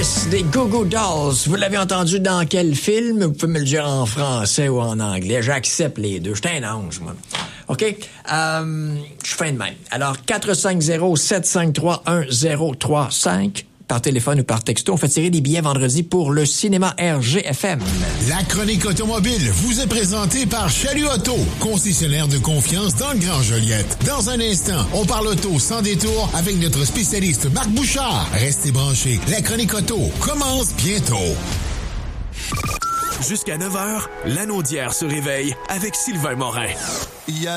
Chris des Goo Goo Dolls. Vous l'avez entendu dans quel film? Vous pouvez me le dire en français ou en anglais. J'accepte les deux. Je suis un ange, moi. OK? Je suis fin de même. Alors, 450-753-1035. Par téléphone ou par texto, on fait tirer des billets vendredi pour le cinéma RGFM. La chronique automobile vous est présentée par Chalut Auto, concessionnaire de confiance dans le Grand Joliette. Dans un instant, on parle auto sans détour avec notre spécialiste Marc Bouchard. Restez branchés, la chronique auto commence bientôt. Jusqu'à 9h, l'Anaudière se réveille avec Sylvain Morin.